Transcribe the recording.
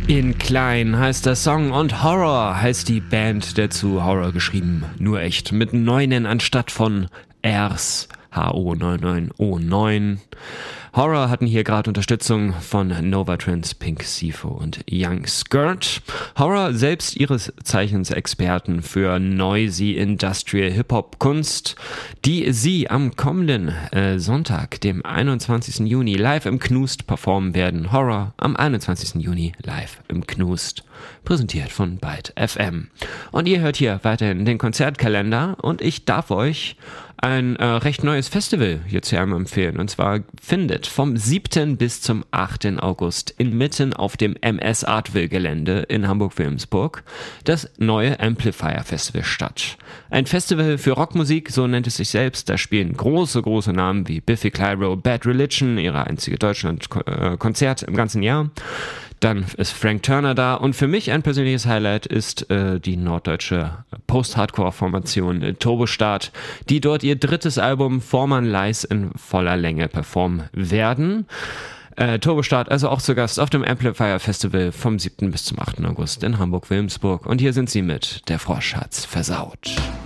In klein heißt der Song und Horror heißt die Band dazu. Horror geschrieben, nur echt, mit 9 anstatt von Rs. HO9909. Horror hatten hier gerade Unterstützung von Novatrends, Pink Sifo und Young Skirt. Horror, selbst ihres Zeichens Experten für Noisy Industrial Hip-Hop-Kunst, die sie am kommenden Sonntag, dem 21. Juni, live im Knust performen werden. Horror am 21. Juni live im Knust. Präsentiert von Byte FM. Und ihr hört hier weiterhin den Konzertkalender und ich darf euch ein recht neues Festival jetzt hier einmal empfehlen. Und zwar findet vom 7. bis zum 8. August inmitten auf dem MS Artville Gelände in Hamburg-Wilhelmsburg das neue Amplifier Festival statt. Ein Festival für Rockmusik, so nennt es sich selbst. Da spielen große Namen wie Biffy Clyro, Bad Religion, ihre einzige Deutschland-Konzert im ganzen Jahr. Dann ist Frank Turner da und für mich ein persönliches Highlight ist die norddeutsche Post-Hardcore-Formation Turbostart, die dort ihr 3. Album Forman Lies in voller Länge performen werden. Turbostart also auch zu Gast auf dem Amplifier Festival vom 7. bis zum 8. August in Hamburg-Wilhelmsburg und hier sind sie mit Der Frosch hat's versaut.